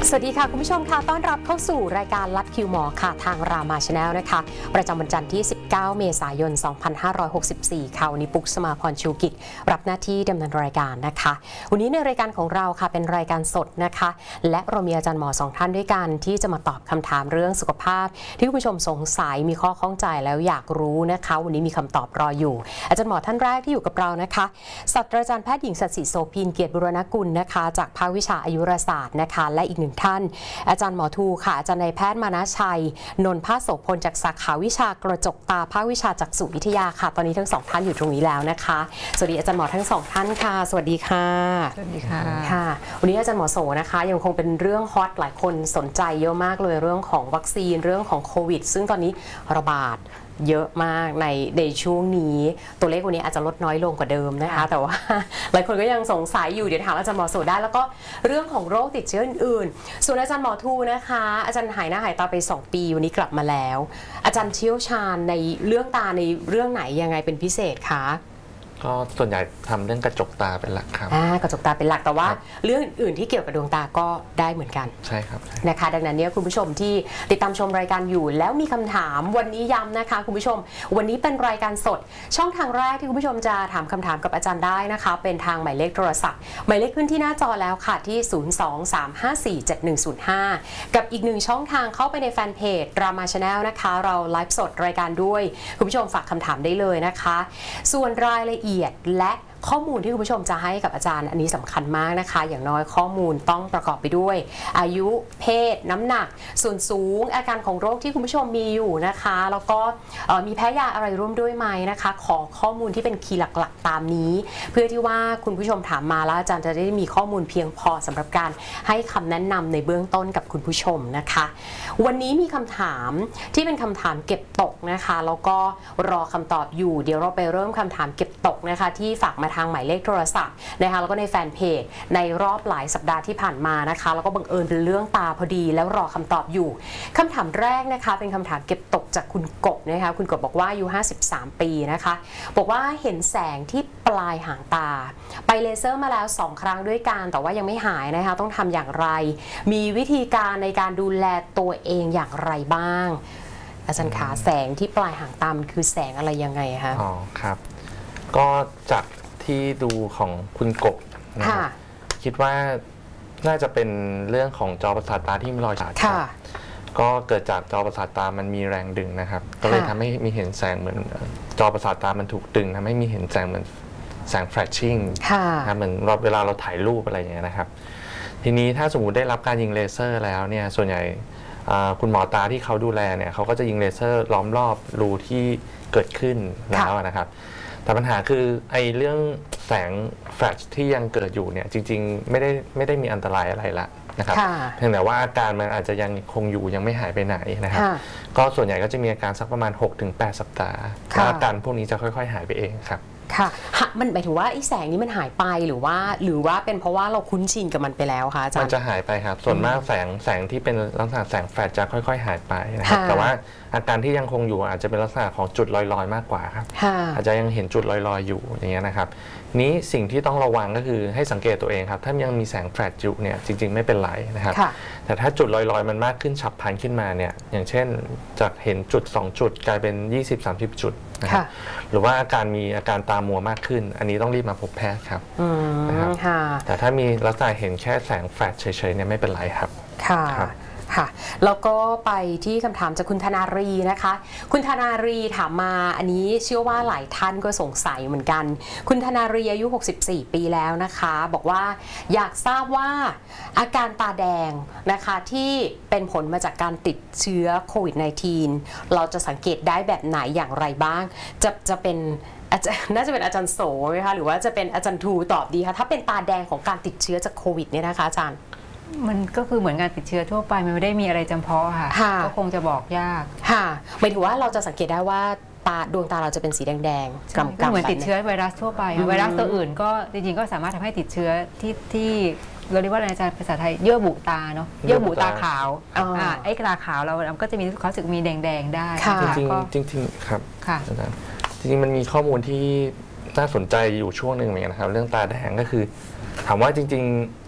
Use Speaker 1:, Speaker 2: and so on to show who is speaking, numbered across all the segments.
Speaker 1: สวัสดีค่ะคุณผู้ชมค่ะต้อนรับเข้าสู่รายการลัดคิวหมอค่ะทางรามาชาแนลนะคะประจำวันจันทร์ที่19เมษายน2564ค่ะวันนี้ปุ๊กสมาพรชูกิจรับหน้าที่ดำเนินรายการนะคะวันนี้ในรายการของเราค่ะเป็นรายการสดนะคะและเรามีอาจารย์หมอ2ท่านด้วยกันที่จะมาตอบคำถามเรื่องสุขภาพที่คุณผู้ชมสงสัยมีข้อข้องใจแล้วอยากรู้นะคะวันนี้มีคำตอบรออยู่อาจารย์หมอท่านแรกที่อยู่กับเรานะคะศาสตราจารย์แพทย์หญิงสัตย์ศรีโสภินเกียรติบุรณกุลนะคะจากภาควิชาอายุรศาสตร์นะคะและอีกหนึ่งท่านอาจารย์หมอทูค่ะอาจารย์นายแพทย์มานะชัยนนท์ภาคโสพลจากสาขาวิชากระจกตาภาควิชาจักษุวิทยาค่ะตอนนี้ทั้งสองท่านอยู่ตรงนี้แล้วนะคะสวัสดีอาจารย์หมอทั้งสองท่านค่ะสวัสดีค่ะ
Speaker 2: สวัสดีค่ะ
Speaker 1: ค่ะวันนี้อาจารย์หมอโสนะคะยังคงเป็นเรื่องฮอตหลายคนสนใจเยอะมากเลยเรื่องของวัคซีนเรื่องของโควิดซึ่งตอนนี้ระบาดเยอะมากในช่วงนี้ตัวเลขวันนี้อาจจะลดน้อยลงกว่าเดิมนะคะแต่ว่าหลายคนก็ยังสงสัยอยู่เดี๋ยวถามอาจารย์หมอโสได้แล้วก็เรื่องของโรคติดเชื้ออื่นๆส่วนอาจารย์หมอทูนะคะอาจารย์หายหน้าหายตาไป2ปีวันนี้กลับมาแล้วอาจารย์เชี่ยวชาญในเรื่องตาในเรื่องไหนยังไงเป็นพิเศษคะ
Speaker 3: ก็ส่วนใหญ่ทำเรื่องกระจกตาเป็นหลักครับ
Speaker 1: กระจกตาเป็นหลักแต่ว่าเรื่องอื่นๆที่เกี่ยวกับดวงตาก็ได้เหมือนกัน
Speaker 3: ใช่ครับ
Speaker 1: นะคะดังนั้นเนี่ยคุณผู้ชมที่ติดตามชมรายการอยู่แล้วมีคำถามวันนี้ย้ำนะคะคุณผู้ชมวันนี้เป็นรายการสดช่องทางแรกที่คุณผู้ชมจะถามคำถามกับอาจารย์ได้นะคะเป็นทางหมายเลขโทรศัพท์หมายเลขขึ้นที่หน้าจอแล้วค่ะที่023547105กับอีกหนึ่งช่องทางเข้าไปในแฟนเพจรามาชาแนลนะคะเราไลฟ์สดรายการด้วยคุณผู้ชมฝากคำถามได้เลยนะคะส่วนรายละเอียดและข้อมูลที่คุณผู้ชมจะให้กับอาจารย์อันนี้สำคัญมากนะคะอย่างน้อยข้อมูลต้องประกอบไปด้วยอายุเพศน้ำหนักส่วนสูงอาการของโรคที่คุณผู้ชมมีอยู่นะคะแล้วก็มีแพ้ยาอะไรร่วมด้วยไหมนะคะขอข้อมูลที่เป็นคีย์หลักๆตามนี้เพื่อที่ว่าคุณผู้ชมถามมาแล้วอาจารย์จะได้มีข้อมูลเพียงพอสำหรับการให้คำแนะนำในเบื้องต้นกับคุณผู้ชมนะคะวันนี้มีคำถามที่เป็นคำถามเก็บตกนะคะแล้วก็รอคำตอบอยู่เดี๋ยวเราไปเริ่มคำถามเก็บตกนะคะที่ฝากมาทางหมายเลขโทรศัพท์นะคะแล้วก็ในแฟนเพจในรอบหลายสัปดาห์ที่ผ่านมานะคะแล้วก็บังเอิญเป็นเรื่องตาพอดีแล้วรอคำตอบอยู่คำถามแรกนะคะเป็นคำถามเก็บตกจากคุณกบนะคะคุณกบบอกว่าอายุ53ปีนะคะบอกว่าเห็นแสงที่ปลายหางตาไปเลเซอร์มาแล้ว2ครั้งด้วยกันแต่ว่ายังไม่หายนะคะต้องทำอย่างไรมีวิธีการในการดูแลตัวเองอย่างไรบ้างอาจารย์ขาแสงที่ปลายหางตามันคือแสงอะไรยังไงคะ
Speaker 3: อ๋อครับก็จากที่ดูของคุณกบนะครับคิดว่าน่าจะเป็นเรื่องของจอประสาทตาที่มีรอยฉาดก็เกิดจากจอประสาทตามันมีแรงดึงนะครับก็เลยทำให้มีเห็นแสงเหมือนจอประสาทตามันถูกดึงทำให้มีเห็นแสงเหมือนแสงแฟลชชิ่งเหมือนเวลาเราถ่ายรูปอะไรอย่างเงี้ยนะครับทีนี้ถ้าสมมุติได้รับการยิงเลเซอร์แล้วเนี่ยส่วนใหญ่คุณหมอตาที่เขาดูแลเนี่ยเขาก็จะยิงเลเซอร์ล้อมรอบรูที่เกิดขึ้นแล้วนะครับแต่ปัญหาคือไอ้เรื่องแสงแฟลชที่ยังเกิดอยู่เนี่ยจริงๆไม่ได้มีอันตรายอะไรละนะครับเพียงแต่ว่าอาการมันอาจจะยังคงอยู่ยังไม่หายไปไหนนะครับก็ส่วนใหญ่ก็จะมีอาการสักประมาณ 6-8 สัปดาห์แล้วอาการพวกนี้จะค่อยๆหายไปเองครับ
Speaker 1: ค่ะมันหมายถึงว่าไอ้แสงนี้มันหายไปหรือว่าเป็นเพราะว่าเราคุ้นชินกับมันไปแล้วคะอาจารย์
Speaker 3: มันจะหายไปครับส่วนมากแสงที่เป็นลักษณะแสงแฟลชจะค่อยๆหายไปนะครับแต่ว่าอาการที่ยังคงอยู่อาจจะเป็นลักษณะของจุดลอยๆมากกว่าครับอาจจะยังเห็นจุดลอยๆอยู่อย่างเงี้ยนะครับนี้สิ่งที่ต้องระวังก็คือให้สังเกตตัวเองครับถ้ายังมีแสงแฟลชอยู่เนี่ยจริงๆไม่เป็นไรนะครับแต่ถ้าจุดลอยๆมันมากขึ้นฉับพลันขึ้นมาเนี่ยอย่างเช่นจากเห็นจุด2จุดกลายเป็น 20-30 จุดนะครับหรือว่ามีอาการตามัวมากขึ้นอันนี้ต้องรีบมาพบแพทย์ครับนะครับแต่ถ้ามีลักษณะเห็นแค่แสงแฟลชเฉยๆเนี่ยไม่เป็นไรครับ
Speaker 1: ค่ะแล้วก็ไปที่คำถามจากคุณธนารีนะคะคุณธนารีถามมาอันนี้เชื่อว่าหลายท่านก็สงสัยเหมือนกันคุณธนารีอายุ64ปีแล้วนะคะบอกว่าอยากทราบว่าอาการตาแดงนะคะที่เป็นผลมาจากการติดเชื้อโควิด -19 เราจะสังเกตได้แบบไหนอย่างไรบ้างจะเป็นน่าจะเป็นอาจารย์โสไหมคะหรือว่าจะเป็นอาจารย์ทูตอบดีคะถ้าเป็นตาแดงของการติดเชื้อจากโควิดเนี่ยนะคะอาจารย์
Speaker 2: มันก็คือเหมือนการติดเชื้อทั่วไปมันไม่ได้มีอะไรจำเพาะค่ะก็คงจะบอกยาก
Speaker 1: ค่ะหมายถึงว่าเราจะสังเกตได้ว่าดวงตาเราจะเป็นสีแดงๆกำ
Speaker 2: เหมือนติดเชื้อไวรัสทั่วไปไวรัสตัวอื่นก็จริงๆก็สามารถทำให้ติดเชื้อที่เราเรียกว่าอะไรอาจารย์ภาษาไทยเยื่อบุตาเนาะเยื่อบุตาขาวไอ้ตาขาวเราก็จะมีความรู้สึกมีแดงๆได้
Speaker 3: จริงๆครับจริงๆมันมีข้อมูลที่น่าสนใจอยู่ช่วงหนึ่งเหมือนกันนะครับเรื่องตาแดงก็คือถามว่าจริงๆ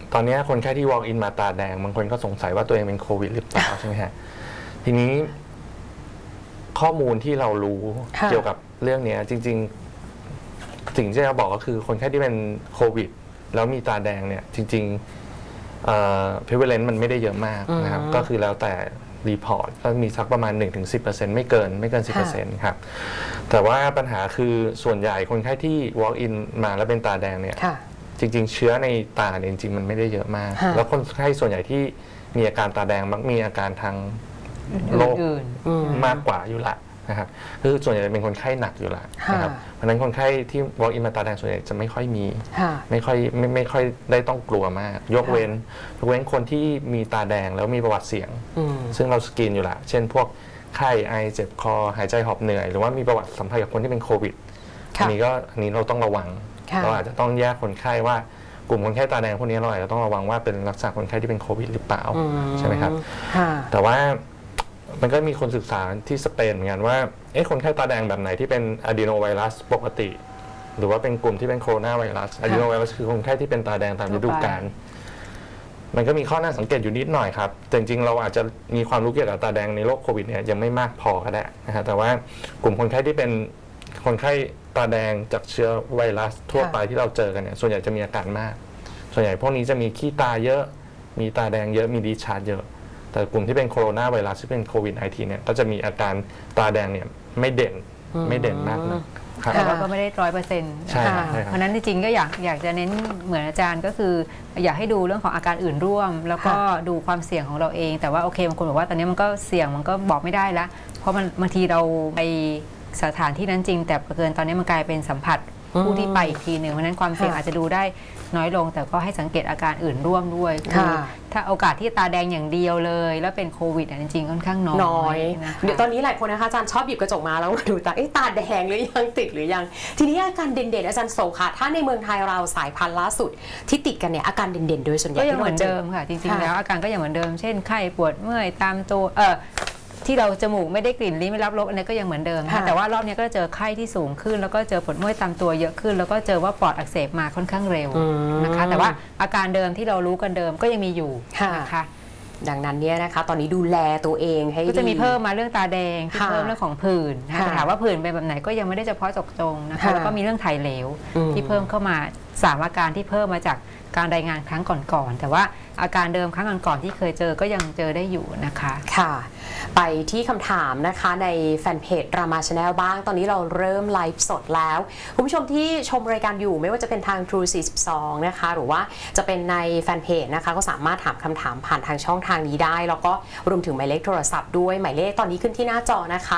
Speaker 3: ตอนนี้คนไข้ที่ walk in มาตาแดงบางคนก็สงสัยว่าตัวเองเป็นโควิดหรือเปล่า ใช่ไหมฮะทีนี้ข้อมูลที่เรารู้เกี่ยวกับเรื่องนี้จริงๆสิ่งที่เราบอกก็คือคนไข้ที่เป็นโควิดแล้วมีตาแดงเนี่ยจริงๆprevalence มันไม่ได้เยอะมากนะครับก็คือแล้วแต่รีพอร์ตก็มีสักประมาณ 1-10% ไม่เกิน 10% ครับแต่ว่าปัญหาคือส่วนใหญ่คนไข้ที่ walk in มาแล้วเป็นตาแดงเนี่ยจริงๆเชื้อในตาเนี่ยจริงๆมันไม่ได้เยอะมากแล้วคนไข้ส่วนใหญ่ที่มีอาการตาแดงมักมีอาการทางโรคมากกว่าอยู่ละนะครับคือส่วนใหญ่เป็นคนไข้หนักอยู่ละนะครับเพราะฉะนั้นคนไข้ที่ walk in มาตาแดงส่วนใหญ่จะไม่ค่อยมีไม่ค่อยได้ต้องกลัวมากยกเว้นคนที่มีตาแดงแล้วมีประวัติเสี่ยงซึ่งเราสกรีนอยู่ละเช่นพวกไข้ไอเจ็บคอหายใจหอบเหนื่อยหรือว่ามีประวัติสัมผัสกับคนที่เป็นโควิดอันนี้เราต้องระวังเราอาจจะต้องแยกคนไข้ว่ากลุ่มคนไข้ตาแดงพวกนี้เราอาจจะต้องระวังว่าเป็นลักษณะคนไข้ที่เป็นโควิดหรือเปล่าใช่ไหมครับแต่ว่ามันก็มีคนศึกษาที่สเปนเหมือนกันว่าคนไข้ตาแดงแบบไหนที่เป็นอะดีโนไวรัสปกติหรือว่าเป็นกลุ่มที่เป็นโคโรนาไวรัสอะดีโนไวรัสคือคนไข้ที่เป็นตาแดงตามฤดูกาลมันก็มีข้อน่าสังเกตอยู่นิดหน่อยครับแต่จริงๆเราอาจจะมีความรู้เกี่ยวกับตาแดงในโรคโควิดเนี่ยยังไม่มากพอก็ได้นะฮะแต่ว่ากลุ่มคนไข้ที่เป็นคนไข้ตาแดงจากเชื้อไวรัสทั่วไปที่เราเจอกันเนี่ยส่วนใหญ่จะมีอาการมากส่วนใหญ่พวกนี้จะมีขี้ตาเยอะมีตาแดงเยอะมีดิชาร์จเยอะแต่กลุ่มที่เป็นโคโรนาไวรัสที่เป็นโควิด -19 เนี่ยก็จะมีอาการตาแดงเนี่ยไม่เด่นมากนะ
Speaker 2: แต่ว่าก็ไม่ได้100%
Speaker 3: ใช่
Speaker 2: เพราะนั้นจริงๆก็อยากจะเน้นเหมือนอาจารย์ก็คืออยากให้ดูเรื่องของอาการอื่นร่วมแล้วก็ดูความเสี่ยงของเราเองแต่ว่าโอเคบางคนบอกว่าตอนนี้มันก็เสี่ยงมันก็บอกไม่ได้แล้วเพราะมันบางทีเราไปสถานที่นั้นจริงแต่เกินตอนนี้มันกลายเป็นสัมผัสผู้ที่ไปอีกทีหนึ่งเพราะนั้นความเสี่ยงอาจจะดูได้น้อยลงแต่ก็ให้สังเกตอาการอื่นร่วมด้วยคือถ้าโอกาสที่ตาแดงอย่างเดียวเลยแล้วเป็นโควิดจริงๆค่อนข้างน้อย
Speaker 1: เดี๋ยวตอนนี้หลายคนนะคะอาจารย์ชอบหยิบกระจกมาแล้วดูตาแดงหรือยังติดหรือยังทีนี้อาการเด่นๆอาจารย์โสค่ะถ้าในเมืองไทยเราสายพันธุ์ล่าสุดที่ติดกันเนี่ยอาการเด่นๆโดยส่วนใหญ่
Speaker 2: ก็ยังเหมือนเดิมค่ะจริงๆแล้วอาการก็ยังเหมือนเดิมเช่นไข้ปวดเมื่อยตามตัวที่เราจมูกไม่ได้กลิ่นลิ้นไม่รับรสอันนี้ก็ยังเหมือนเดิมแต่ว่ารอบนี้ก็เจอไข้ที่สูงขึ้นแล้วก็เจอปวดเมื่อยตามตัวเยอะขึ้นแล้วก็เจอว่าปอดอักเสบมาค่อนข้างเร็วนะคะแต่ว่าอาการเดิมที่เรารู้กันเดิมก็ยังมีอยู่นะคะ
Speaker 1: ดังนั้นเนี่ยนะคะตอนนี้ดูแลตัวเองให้ดี
Speaker 2: ก็จะมีเพิ่มมาเรื่องตาแดงที่เพิ่มเรื่องของผื่นนะคะถามว่าผื่นเป็นแบบไหนก็ยังไม่ได้เฉพาะเจาะจงนะคะแล้วก็มีเรื่องถ่ายเหลวที่เพิ่มเข้ามา3อาการที่เพิ่มมาจากการรายงานครั้งก่อนๆแต่ว่าอาการเดิมครั้งก่อนๆที่เคยเจอก็ยังเจอได้อยู่นะคะ
Speaker 1: ค่ะไปที่คำถามนะคะในแฟนเพจรามา Channel บ้างตอนนี้เราเริ่มไลฟ์สดแล้วคุณผู้ชมที่ชมรายการอยู่ไม่ว่าจะเป็นทาง True 42นะคะหรือว่าจะเป็นในแฟนเพจนะคะก็สามารถถามคำถามผ่านทางช่องทางนี้ได้แล้วก็รวมถึงหมายเลขโทรศัพท์ด้วยหมายเลขตอนนี้ขึ้นที่หน้าจอนะคะ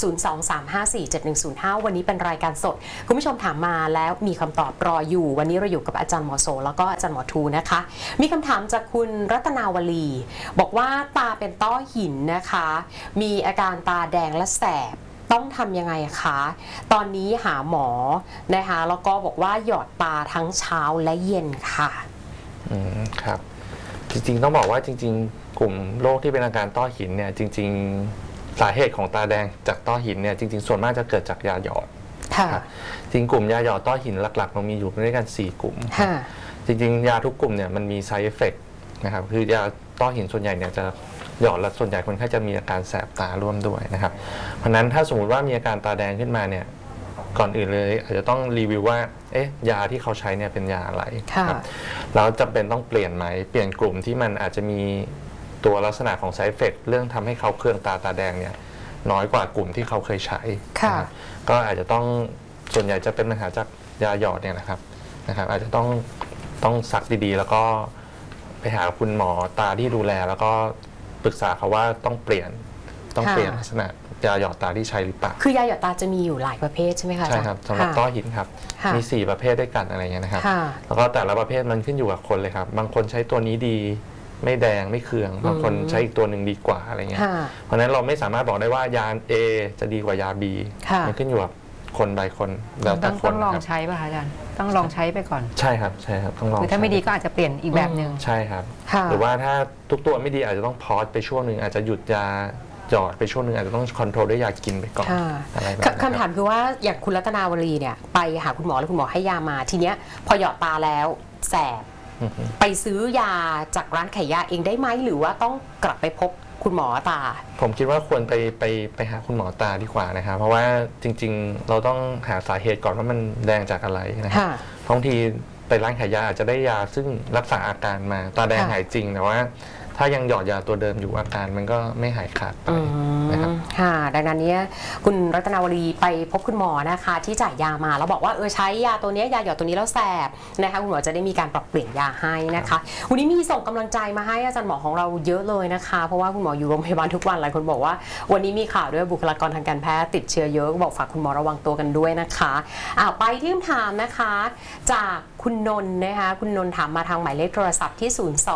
Speaker 1: 023547105วันนี้เป็นรายการสดคุณผู้ชมถามมาแล้วมีคำตอบรออยู่วันนี้เราอยู่กับอาจารย์หมอโสแล้วก็อาจารย์หมอทูนะคะมีคำถามจากคุณรัตนาวลีบอกว่าตาเป็นต้อหินนะคะมีอาการตาแดงและแสบต้องทำยังไงคะตอนนี้หาหมอนะคะแล้วก็บอกว่าหยอดตาทั้งเช้าและเย็นค่ะ
Speaker 3: ครับจริงๆต้องบอกว่าจริงๆกลุ่มโรคที่เป็นอาการต้อหินเนี่ยจริงๆสาเหตุของตาแดงจากต้อหินเนี่ยจริงๆส่วนมากจะเกิดจากยาหยอดจริงกลุ่มยาหยอดต้อหินหลักๆมันมีอยู่ด้วยกัน4กลุ่มจริงๆยาทุกกลุ่มเนี่ยมันมี side effect นะครับคือยาต้อหินส่วนใหญ่เนี่ยจะหยอดแล้วส่วนใหญ่คนไข้จะมีอาการแสบตาร่วมด้วยนะครับเพราะนั้นถ้าสมมติว่ามีอาการตาแดงขึ้นมาเนี่ยก่อนอื่นเลยอาจจะต้องรีวิวว่ายาที่เขาใช้เนี่ยเป็นยาอะไรครับแล้วจำเป็นต้องเปลี่ยนไหมเปลี่ยนกลุ่มที่มันอาจจะมีตัวลักษณะของ side effect เรื่องทำให้เขาเครืองตาแดงเนี่ยน้อยกว่ากลุ่มที่เขาเคยใช้ก็อาจจะต้องส่วนใหญ่จะเป็นปัญหาจากยาหยอดเนี่ยนะครับอาจจะต้องซักดีๆแล้วก็ไปหาคุณหมอตาที่ดูแลแล้วก็ปรึกษาเขาว่าต้องเปลี่ยนลักษณะยาหยอดตาที่ใช้หรือเปล่า
Speaker 1: คือยาหยอดตาจะมีอยู่หลายประเภทใช่ไหมคะ
Speaker 3: ใช่ครับสำหรับต้อหินครับมี4ประเภทด้วยกันอะไรเงี้ยนะครับแล้วก็แต่ละประเภทมันขึ้นอยู่กับคนเลยครับบางคนใช้ตัวนี้ดีไม่แดงไม่เคืองบางคนใช้อีกตัวหนึ่งดีกว่าอะไรเงี้ยเพราะฉะนั้นเราไม่สามารถบอกได้ว่ายา A จะดีกว่ายา B มันขึ้นอยู่กับคนใดคนแล้วแต่คน
Speaker 2: ต้องลองใช้ป่ะคะอาจารย์ต้องลองใช้ไปก่อน
Speaker 3: ใช่ครับต้องลอง
Speaker 2: คือถ้าไม่ดีก็อาจจะเปลี่ยนอีกแบบหนึ่ง
Speaker 3: ใช่ครับหรือว่าถ้าทุกตัวไม่ดีอาจจะต้องพอสไปช่วงหนึ่งอาจจะหยุดยาหยอดไปช่วงหนึ่งอาจจะต้องคอนโทรลด้วยยากินไปก่อนอะไรแบบนี้
Speaker 1: คำถามคือว่าอย่างคุณรัตนาวลีเนี่ยไปหาคุณหมอแล้วคุณหมอให้ยามาทีเนี้ยพอหยอดตาแล้วแสบไปซื้อยาจากร้านขายยาเองได้ไหมหรือว่าต้องกลับไปพบคุณหมอตา
Speaker 3: ผมคิดว่าควรไปหาคุณหมอตาดีกว่านะครับเพราะว่าจริงๆเราต้องหาสาเหตุก่อนว่ามันแดงจากอะไรนะครับบางทีไปร้านขายยาอาจจะได้ยาซึ่งรักษาอาการมาตาแดงหายจริงแต่ว่าถ้ายังหยอดยาตัวเดิมอยู่อาการมันก็ไม่หายขาดไปนะครับ
Speaker 1: ค่ะดังนั้นเนี่ยคุณรัตนาวรีไปพบคุณหมอนะคะที่จ่ายยามาแล้วบอกว่าใช้ยาตัวนี้ยาหยอดตัวนี้แล้วแสบนะคะคุณหมอจะได้มีการปรับเปลี่ยนยาให้นะคะวันนี้มีส่งกำลังใจมาให้อาจารย์หมอของเราเยอะเลยนะคะเพราะว่าคุณหมออยู่โรงพยาบาลทุกวันหลายคนบอกว่าวันนี้มีข่าวด้วยบุคลากรทางการแพทย์ติดเชื้อเยอะบอกฝากคุณหมอระวังตัวกันด้วยนะคะไปที่คำถามนะคะจากคุณนนท์นะคะคุณนนท์ถามมาทางหมายเลขโทรศัพท์ที่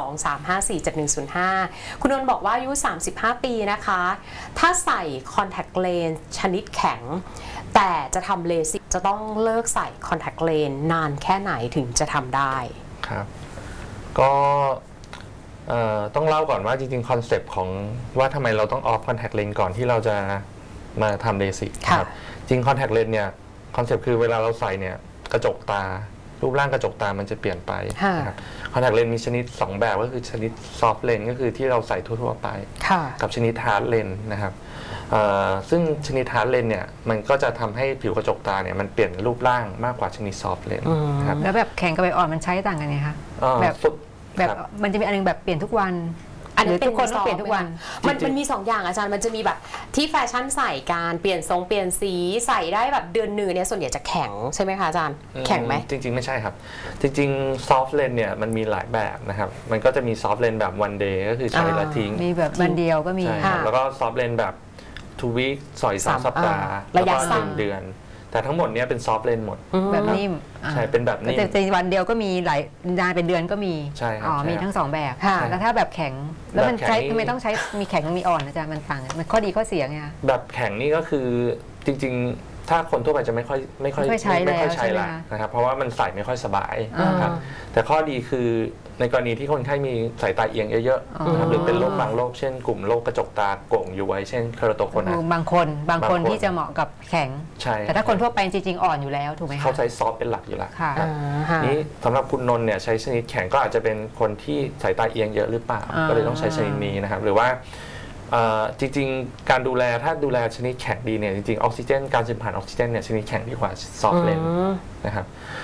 Speaker 1: 023547105คุณนนท์บอกว่าอายุ35 ปีนะคะถ้าใส่คอนแทคเลนส์ชนิดแข็งแต่จะทำเลสิกจะต้องเลิกใส่คอนแทคเลนส์นานแค่ไหนถึงจะทำได้
Speaker 3: ครับก็ต้องเล่าก่อนว่าจริงๆคอนเซปต์ของว่าทำไมเราต้องออฟคอนแทคเลนส์ก่อนที่เราจะมาทำเลสิกครับจริงคอนแทคเลนส์เนี่ยคอนเซปต์คือเวลาเราใส่เนี่ยกระจกตารูปร่างกระจกตามันจะเปลี่ยนไปนะครับคอนแทคเลนส์มีชนิด2แบบก็คือชนิดซอฟต์เลนส์ก็คือที่เราใส่ทั่วๆไปกับชนิดฮาร์ดเลนส์นะครับซึ่งชนิดฮาร์ดเลนส์เนี่ยมันก็จะทำให้ผิวกระจกตาเนี่ยมันเปลี่ยนรูปร่างมากกว่าชนิดซอฟต์เลนส์ครับ
Speaker 2: แล้วแบบแข็งกับแบบอ่อนมันใช้ต่างกันไงคะแบบมันจะมีอันนึงแบบเปลี่ยนทุกวัน
Speaker 1: อันนี้
Speaker 2: ทุกคนต้องเปลี่ยนทุกวัน
Speaker 1: มันมี2อย่างอาจารย์มันจะมีแบบที่แฟชั่นใส่การเปลี่ยนทรงเปลี่ยนสีใส่ได้แบบเดือนหนึ่งเนี่ยส่วนใหญ่จะแข็งใช่ไหมคะอาจารย์แข็งไหม
Speaker 3: จริงๆไม่ใช่ครับจริงๆซอฟต์เลนเนี่ยมันมีหลายแบบนะครับมันก็จะมีซอฟต์เลนแบบวันเดย์ก็คือใช้แล้วทิ้ง
Speaker 2: มีแบบวันเดียวก็มี
Speaker 3: แล้วก็ซอฟต์เลนแบบ2 วีคสอย3 สัปดาห์
Speaker 1: ระยะสั้น
Speaker 3: 1 เดือนแต่ทั้งหมดเนี้ยเป็นซอฟต์เลนหมด
Speaker 2: แบบนิ่ม
Speaker 3: ใช่เป็นแบบนิ่ม
Speaker 2: แต่วันเดียวก็มีหลายนานเป็นเดือนก็มี
Speaker 3: ใช่ครับ
Speaker 2: มีทั้ง2แบบแล้วถ้าแบบแข็งแล้วมันใช้ทำไมต้องใช้มีแข็งมีอ่อนอาจารย์มันต่างมันข้อดีข้อเสียไง
Speaker 3: แบบแข็งนี่ก็คือจริงๆถ้าคนทั่วไปจะไม่ค่อยใช้ละนะครับเพราะว่ามันใส่ไม่ค่อยสบายนะครับแต่ข้อดีคือในกรณีที่คนไข้มีสายตาเอียงเยอะๆนะครับหรือเป็นโรคบางโรคเช่นกลุ่มโรคกระจกตาโก่งอยู่ไว้เช่นเคอร์โตโคนัส
Speaker 2: บางคนที่จะเหมาะกับแข็ง
Speaker 3: ใช่
Speaker 2: แต่ถ้าคนทั่วไปจริงๆอ่อนอยู่แล้วถูกไหมคะ
Speaker 3: เขาใช้ซอฟต์เป็นหลักอยู่แล้วนี้สำหรับคุณนนท์เนี่ยใช้ชนิดแข็งก็อาจจะเป็นคนที่สายตาเอียงเยอะหรือเปล่าก็เลยต้องใช้ชนิดนี้นะครับหรือว่าจริงๆการดูแลถ้าดูแลชนิดแข็งดีเนี่ยจริงๆออกซิเจนการซึมผ่านออกซิเจนเนี่ยชนิดแข็งดีกว่าซอฟต์เลนนะครับ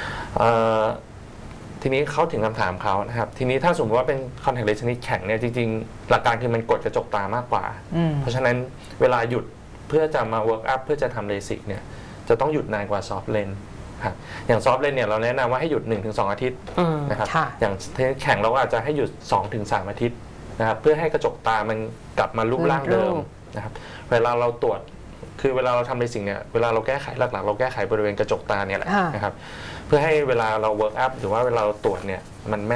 Speaker 3: ทีนี้เข้าถึงคำถามเขานะครับทีนี้ถ้าสมมติว่าเป็นคอนแทคเลนส์ชนิดแข็งเนี่ยจริงๆหลักการคือมันกดกระจกตามากกว่าเพราะฉะนั้นเวลาหยุดเพื่อจะมาเวิร์กอัพเพื่อจะทำเลสิกเนี่ยจะต้องหยุดนานกว่าซอฟต์เลนครับอย่างซอฟต์เลนเนี่ยเราแนะนำว่าให้หยุด 1-2 อาทิตย์นะครับอย่างชนิดแข็งเราก็อาจจะให้หยุด 2-3 อาทิตย์นะครับเพื่อให้กระจกตามันกลับมารูปร่างเดิมนะครับเวลาเราตรวจคือเวลาเราทำในสิ่งเนี่ยเวลาเราแก้ไขหลักๆเราแก้ไขบริเวณกระจกตาเนี่ยแหละนะครับเพื่อให้เวลาเราเวิร์กอัพหรือว่าเวลาเราตรวจเนี่ยมันแม่น